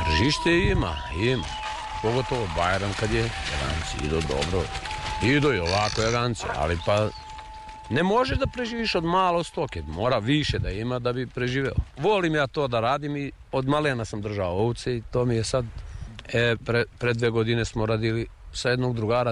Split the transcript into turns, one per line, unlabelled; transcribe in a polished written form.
Tržište ima. Pogotovo Bajram kad je jaganci idu dobro. Idu i ovako jaganci, ali pa ne možeš da preživiš od malo stoke. Mora više da ima da bi preživeo. Volim ja to da radim i od malena sam držao ovce i to mi je sad... Pre 2 godine smo radili sa jednog drugara